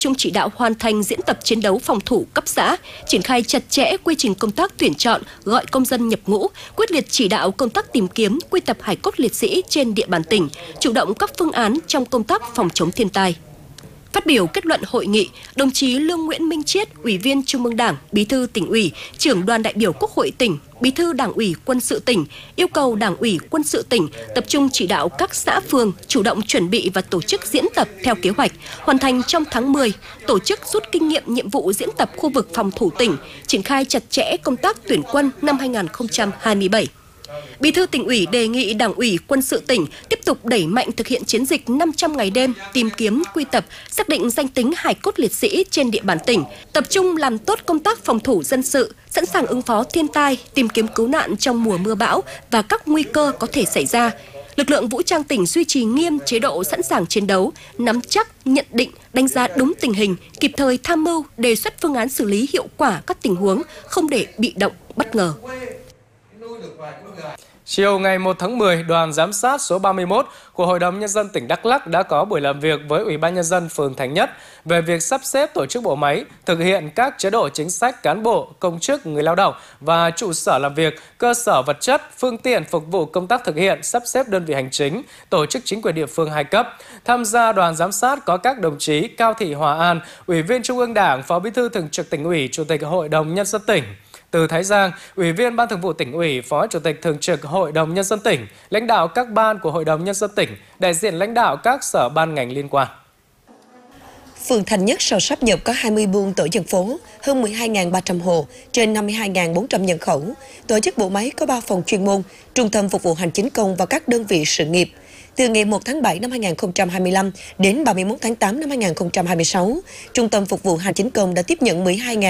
chung chỉ đạo hoàn thành diễn tập chiến đấu phòng thủ cấp xã, triển khai chặt chẽ quy trình công tác tuyển chọn, gọi công dân nhập ngũ, quyết liệt chỉ đạo công tác tìm kiếm, quy tập hài cốt liệt sĩ trên địa bàn tỉnh, chủ động các phương án trong công tác phòng chống thiên tai. Phát biểu kết luận hội nghị, đồng chí Lương Nguyễn Minh Chiết, Ủy viên Trung ương Đảng, Bí thư Tỉnh ủy, Trưởng đoàn đại biểu Quốc hội tỉnh, Bí thư Đảng ủy Quân sự tỉnh yêu cầu Đảng ủy Quân sự tỉnh tập trung chỉ đạo các xã phường chủ động chuẩn bị và tổ chức diễn tập theo kế hoạch, hoàn thành trong tháng 10, tổ chức rút kinh nghiệm nhiệm vụ diễn tập khu vực phòng thủ tỉnh, triển khai chặt chẽ công tác tuyển quân năm 2027. Bí thư Tỉnh ủy đề nghị Đảng ủy Quân sự tỉnh tiếp tục đẩy mạnh thực hiện chiến dịch 500 ngày đêm tìm kiếm, quy tập, xác định danh tính hài cốt liệt sĩ trên địa bàn tỉnh, tập trung làm tốt công tác phòng thủ dân sự, sẵn sàng ứng phó thiên tai, tìm kiếm cứu nạn trong mùa mưa bão và các nguy cơ có thể xảy ra. Lực lượng vũ trang tỉnh duy trì nghiêm chế độ sẵn sàng chiến đấu, nắm chắc, nhận định, đánh giá đúng tình hình, kịp thời tham mưu, đề xuất phương án xử lý hiệu quả các tình huống, không để bị động, bất ngờ. Chiều ngày 1 tháng 10, đoàn giám sát số 31 của Hội đồng Nhân dân tỉnh Đắk Lắk đã có buổi làm việc với Ủy ban Nhân dân phường Thành Nhất về việc sắp xếp tổ chức bộ máy, thực hiện các chế độ chính sách cán bộ, công chức, người lao động và trụ sở làm việc, cơ sở vật chất, phương tiện phục vụ công tác thực hiện, sắp xếp đơn vị hành chính, tổ chức chính quyền địa phương 2 cấp. Tham gia đoàn giám sát có các đồng chí Cao Thị Hòa An, Ủy viên Trung ương Đảng, Phó Bí thư Thường trực Tỉnh ủy, Chủ tịch Hội đồng Nhân dân tỉnh; Từ Thái Giang, Ủy viên Ban Thường vụ Tỉnh ủy, Phó Chủ tịch Thường trực Hội đồng Nhân dân tỉnh, lãnh đạo các ban của Hội đồng Nhân dân tỉnh, đại diện lãnh đạo các sở ban ngành liên quan. Phường Thành Nhất sau sáp nhập có 20 buôn tổ dân phố, hơn 12.300 hộ, trên 52.400 nhân khẩu. Tổ chức bộ máy có 3 phòng chuyên môn, trung tâm phục vụ hành chính công và các đơn vị sự nghiệp. Từ ngày 1 tháng 7 năm 2025 đến 31 tháng 8 năm 2026, Trung tâm Phục vụ Hành chính công đã tiếp nhận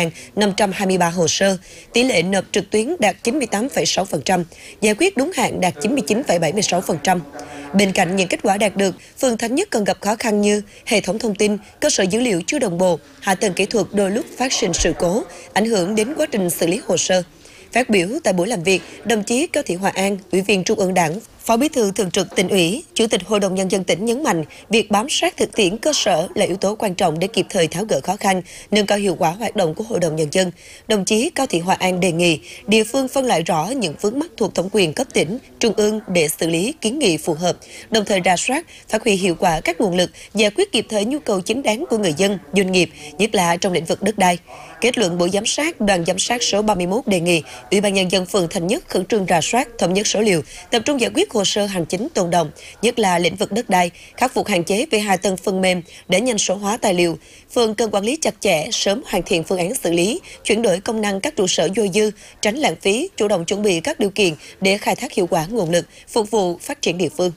12.523 hồ sơ, tỷ lệ nộp trực tuyến đạt 98,6%, giải quyết đúng hạn đạt 99,76%. Bên cạnh những kết quả đạt được, phường Thành Nhất còn gặp khó khăn như hệ thống thông tin, cơ sở dữ liệu chưa đồng bộ, hạ tầng kỹ thuật đôi lúc phát sinh sự cố, ảnh hưởng đến quá trình xử lý hồ sơ. Phát biểu tại buổi làm việc, đồng chí Cao Thị Hòa An, Ủy viên Trung ương Đảng, Phó Bí thư Thường trực Tỉnh ủy, Chủ tịch Hội đồng Nhân dân tỉnh nhấn mạnh, việc bám sát thực tiễn cơ sở là yếu tố quan trọng để kịp thời tháo gỡ khó khăn, nâng cao hiệu quả hoạt động của Hội đồng Nhân dân. Đồng chí Cao Thị Hòa An đề nghị địa phương phân loại rõ những vướng mắc thuộc thẩm quyền cấp tỉnh, trung ương để xử lý kiến nghị phù hợp, đồng thời rà soát, phát huy hiệu quả các nguồn lực, giải quyết kịp thời nhu cầu chính đáng của người dân, doanh nghiệp, nhất là trong lĩnh vực đất đai. Kết luận buổi giám sát, đoàn giám sát số 31 đề nghị Ủy ban Nhân dân phường Thành Nhất khẩn trương rà soát, thống nhất số liệu, tập trung giải quyết hồ sơ hành chính tồn đọng, nhất là lĩnh vực đất đai, khắc phục hạn chế về hạ tầng phần mềm để nhanh số hóa tài liệu. Phường cần quản lý chặt chẽ, sớm hoàn thiện phương án xử lý, chuyển đổi công năng các trụ sở dôi dư, tránh lãng phí, chủ động chuẩn bị các điều kiện để khai thác hiệu quả nguồn lực, phục vụ phát triển địa phương.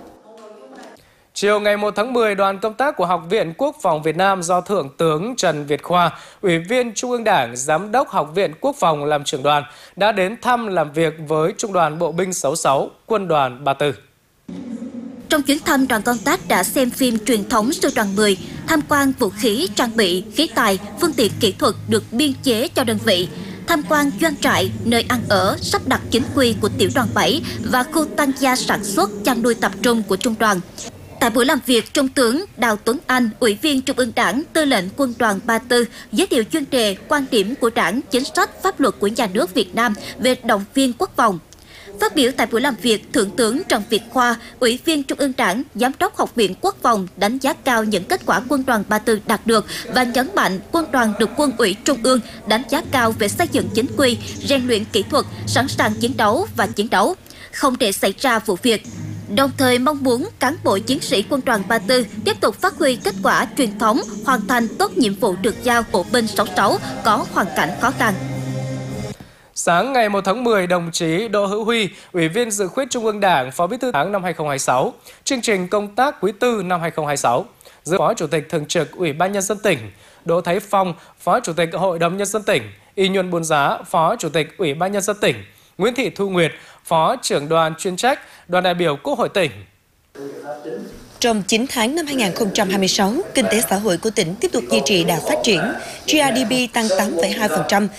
Chiều ngày 1 tháng 10, đoàn công tác của Học viện Quốc phòng Việt Nam do Thượng tướng Trần Việt Khoa, Ủy viên Trung ương Đảng, Giám đốc Học viện Quốc phòng làm trưởng đoàn, đã đến thăm làm việc với Trung đoàn Bộ binh 66, Quân đoàn 34. Trong chuyến thăm, đoàn công tác đã xem phim truyền thống Sư đoàn 10, tham quan vũ khí, trang bị, khí tài, phương tiện kỹ thuật được biên chế cho đơn vị, tham quan doanh trại, nơi ăn ở, sắp đặt chính quy của tiểu đoàn 7 và khu tăng gia sản xuất, chăn nuôi tập trung của trung đoàn. Tại buổi làm việc, Trung tướng Đào Tuấn Anh, Ủy viên Trung ương Đảng, Tư lệnh Quân đoàn 34, giới thiệu chuyên đề, quan điểm của Đảng, chính sách, pháp luật của nhà nước Việt Nam về động viên quốc phòng. Phát biểu tại buổi làm việc, Thượng tướng Trần Việt Khoa, Ủy viên Trung ương Đảng, Giám đốc Học viện Quốc phòng đánh giá cao những kết quả Quân đoàn 34 đạt được và nhấn mạnh quân đoàn được Quân ủy Trung ương đánh giá cao về xây dựng chính quy, rèn luyện kỹ thuật, sẵn sàng chiến đấu và chiến đấu, không để xảy ra vụ việc. Đồng thời mong muốn cán bộ chiến sĩ Quân đoàn 34 tiếp tục phát huy kết quả truyền thống, hoàn thành tốt nhiệm vụ được giao. Bộ binh 66 có hoàn cảnh khó khăn. Sáng ngày 1 tháng 10, đồng chí Đỗ Hữu Huy, Ủy viên Dự khuyết Trung ương Đảng, Phó Bí thư tháng năm 2026, chương trình công tác quý tư năm 2026, dự Phó Chủ tịch Thường trực Ủy ban Nhân dân tỉnh, Đỗ Thái Phong, Phó Chủ tịch Hội đồng Nhân dân tỉnh, Y Nhuần Bùn Giá, Phó Chủ tịch Ủy ban Nhân dân tỉnh, Nguyễn Thị Thu Nguyệt, Phó trưởng đoàn chuyên trách, đoàn đại biểu Quốc hội tỉnh. Trong 9 tháng năm 2026, kinh tế xã hội của tỉnh tiếp tục duy trì đà phát triển. GDP tăng 8,2%,